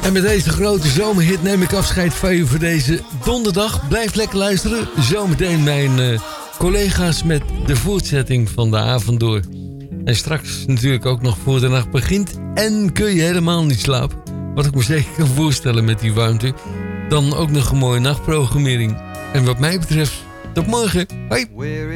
En met deze grote zomerhit neem ik afscheid van je voor deze donderdag. Blijf lekker luisteren. Zometeen mijn collega's met de voortzetting van de avond door. En straks natuurlijk ook nog voor de nacht begint. En kun je helemaal niet slapen. Wat ik me zeker kan voorstellen met die warmte. Dan ook nog een mooie nachtprogrammering. En wat mij betreft, tot morgen. Hoi.